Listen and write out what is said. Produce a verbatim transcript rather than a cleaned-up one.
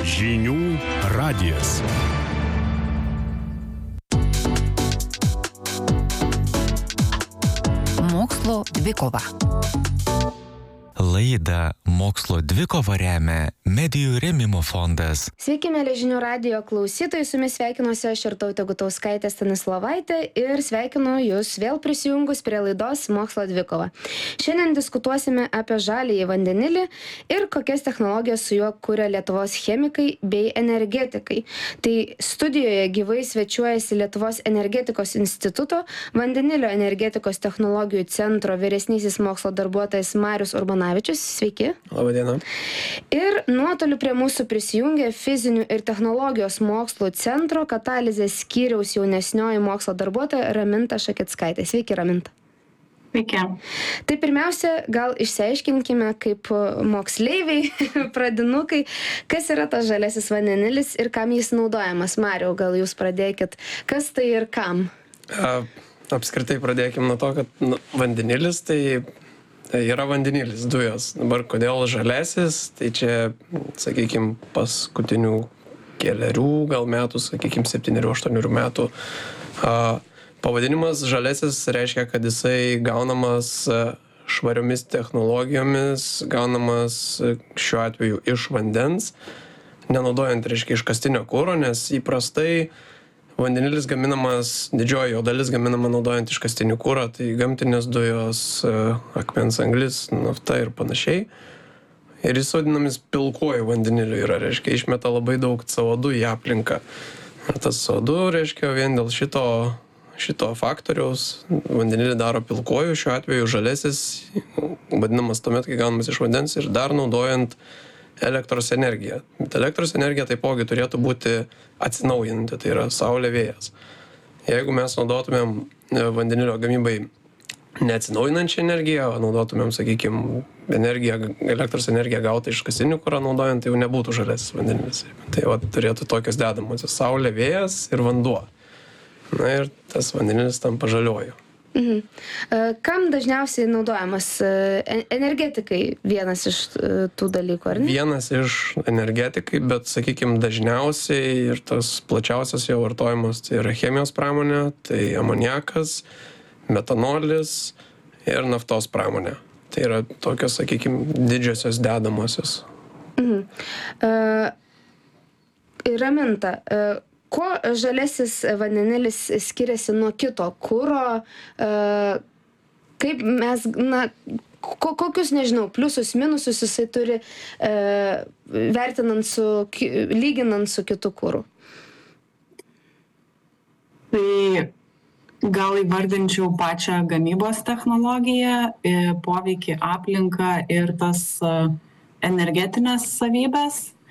Žinių radijas. Mokslo dvikova. Laidą Mokslo dvikova remia Medijų rėmimo fondas. Sveiki, mėly Žinių radijo klausytojai, su jumis sveikinuosi aš Irtautė Gutauskaitė Stanislovaitė ir sveikinu jūs vėl prisijungus prie laidos Mokslo dvikova. Šiandien diskutuosime apie žaliąjį vandenilį ir kokias technologijas su juo kuria Lietuvos chemikai bei energetikai. Tai studijoje gyvai svečiuojasi Lietuvos energetikos instituto vandenilio energetikos technologijų centro vyresnysis mokslo darbuotojas Marius Urbanavičius. Sveiki. Labadiena. Ir nuotoliu prie mūsų prisijungė fizinių ir technologijos mokslų centro katalizės skyriaus jaunesnioji mokslo darbuotoja Raminta Šakickaitė. Sveiki, Raminta. Sveiki. Tai pirmiausia, gal išsiaiškinkime kaip moksleiviai, pradinukai, kas yra tas žaliasis vandenilis ir kam jis naudojamas. Mariau, gal jūs pradėkit, kas tai ir kam? A, apskritai pradėkim nuo to, kad nu, vandenilis tai Tai yra vandenilis, dujos. Dabar kodėl žalesis, tai čia, sakykime, paskutinių keliarių gal metų, sakykime, septynerių, aštuonerių metų. A, pavadinimas žalesis reiškia, kad jisai gaunamas švariomis technologijomis, gaunamas šiuo atveju iš vandens, nenaudojant, reiškia, iškastinio kuro, nes įprastai vandenilis gaminamas, didžioji jo dalis gaminama naudojant iškastinį kurą, tai gamtinės dujos, akmens anglis, nafta ir panašiai. Ir jis vadinamas pilkuoju vandeniliu yra, reiškia, išmeta labai daug C O du į aplinką. Ir tas C O du, reiškia, vien dėl šito, šito faktoriaus vandenilį daro pilkuoju, šiuo atveju žalesis, vadinamas tuomet, kai gaunamas iš vandens ir dar naudojant elektros energiją. Bet elektros energija taipogi turėtų būti atsinaujinanti, tai yra saulė, vėjas. Jeigu mes naudotumėm vandenilio gamybai neatsinaujinančią energiją, o naudotumėm, sakykime, energiją, elektros energiją gautą iš iškastinio kuro naudojant, tai jau nebūtų žaliasis vandenilis. Tai va, turėtų tokios dedamosios saulė, vėjas ir vanduo. Na ir tas vandenilis tampa žaliuoju. Mhm. Kam dažniausiai naudojamas? Energetikai vienas iš tų dalykų, ar ne? Vienas iš energetikai, bet, sakykime, dažniausiai ir tas plačiausias jo vartojimas tai yra chemijos pramonė, tai amoniakas, metanolis ir naftos pramonė. Tai yra tokios, sakykime, didžiosios dedamosios. Mhm. Uh, Raminta, uh, kuo žaliasis vandenilis skiriasi nuo kito kuro, kaip mes, na, kokius, nežinau, pliusus, minusus jisai turi, vertinant su, lyginant su kitu kuru? Tai gal įvardinčiau pačią gamybos technologiją, poveikį aplinką ir tas energetinės savybės.